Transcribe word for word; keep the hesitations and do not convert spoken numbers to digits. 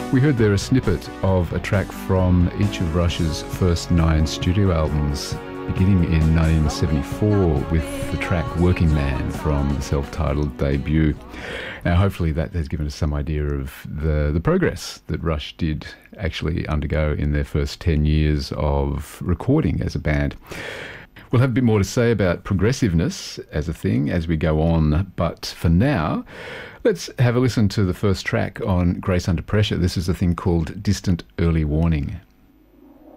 We heard there a snippet of a track from each of Rush's first nine studio albums, beginning in nineteen seventy-four with the track Working Man from the self-titled debut. Now, hopefully that has given us some idea of the, the progress that Rush did actually undergo in their first ten years of recording as a band. We'll have a bit more to say about progressiveness as a thing as we go on, but for now, let's have a listen to the first track on Grace Under Pressure. This is a thing called Distant Early Warning.